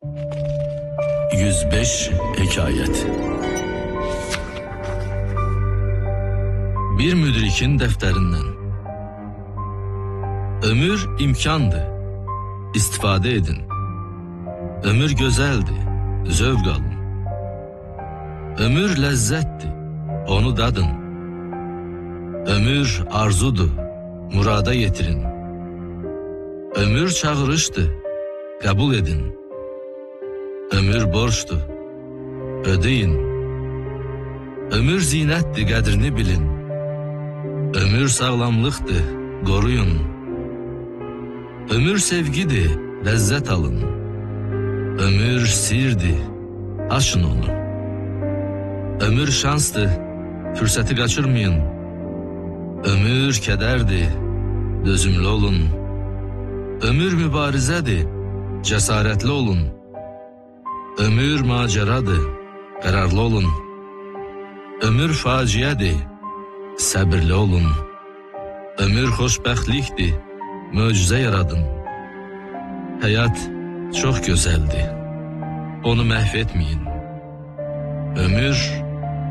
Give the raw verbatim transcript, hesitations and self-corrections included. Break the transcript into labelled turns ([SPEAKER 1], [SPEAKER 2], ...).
[SPEAKER 1] yüz beş Hekayət. Bir müdrikin dəftərindən. Ömür imkandır, istifadə edin. Ömür gözəldir, zövq alın. Ömür ləzzətdir, onu dadın. Ömür arzudur, murada yetirin. Ömür çağırışdır, qəbul edin. Ömür borçdur, ödeyin. Ömür zinətdir, qədrini bilin. Ömür sağlamlıqdır, qoruyun. Ömür sevgidir, ləzzət alın. Ömür sirdir, açın onu. Ömür şansdır, fürsəti qaçırmayın. Ömür kədərdir, dözümlü olun. Ömür mübarizədir, cəsarətli olun. Ömür macəradır, qərarlı olun. Ömür faciədir, səbirli olun. Ömür xoşbəxtlikdir, möcüzə yaradın. Həyat çox gözəldir, onu məhv etməyin. Ömür